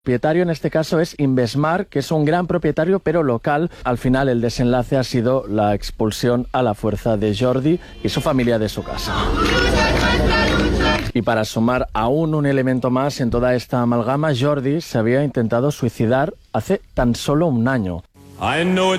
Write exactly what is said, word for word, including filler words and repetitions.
El propietario en este caso es Invesmar, que es un gran propietario pero local. Al final el desenlace ha sido la expulsión a la fuerza de Jordi y su familia de su casa. Y para sumar aún un elemento más en toda esta amalgama, Jordi se había intentado suicidar hace tan solo un año.